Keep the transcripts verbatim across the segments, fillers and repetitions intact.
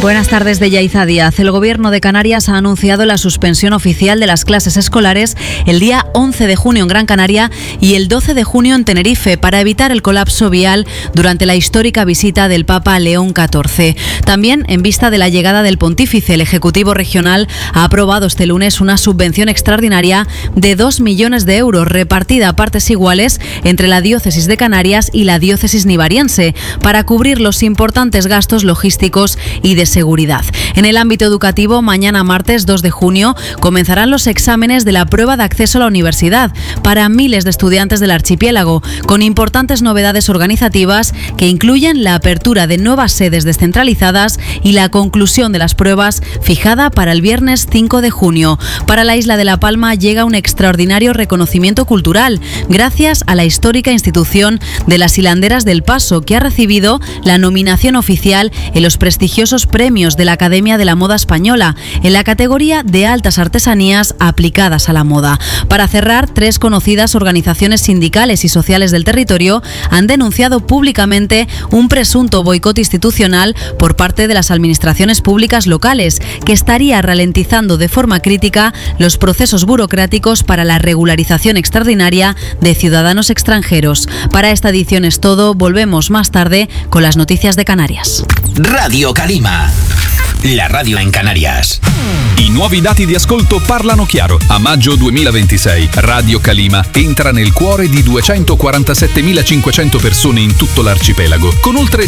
Buenas tardes de Yaiza Díaz. El Gobierno de Canarias ha anunciado la suspensión oficial de las clases escolares el día once de junio en Gran Canaria y el doce de junio en Tenerife para evitar el colapso vial durante la histórica visita del Papa León catorce. También, en vista de la llegada del Pontífice, el Ejecutivo Regional ha aprobado este lunes una subvención extraordinaria de dos millones de euros repartida a partes iguales entre la Diócesis de Canarias y la Diócesis nivariense para cubrir los importantes gastos logísticos y de seguridad. En el ámbito educativo, mañana martes dos de junio comenzarán los exámenes de la prueba de acceso a la universidad para miles de estudiantes del archipiélago, con importantes novedades organizativas que incluyen la apertura de nuevas sedes descentralizadas y la conclusión de las pruebas fijada para el viernes cinco de junio. Para la isla de La Palma llega un extraordinario reconocimiento cultural gracias a la histórica institución de las Hilanderas del Paso, que ha recibido la nominación oficial en los prestigiosos premios de la Academia de la Moda Española en la categoría de altas artesanías aplicadas a la moda. Para cerrar, tres conocidas organizaciones sindicales y sociales del territorio han denunciado públicamente un presunto boicot institucional por parte de las administraciones públicas locales, que estaría ralentizando de forma crítica los procesos burocráticos para la regularización extraordinaria de ciudadanos extranjeros. Para esta edición es todo. Volvemos más tarde con las noticias de Canarias. Radio Calima, la radio in Canarias. I nuovi dati di ascolto parlano chiaro. A maggio duemilaventisei Radio Calima entra nel cuore di duecentoquarantasettemilacinquecento persone in tutto l'arcipelago, con oltre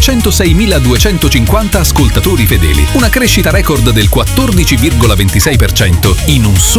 centoseimiladuecentocinquanta ascoltatori fedeli, una crescita record del quattordici virgola ventisei per cento in un solo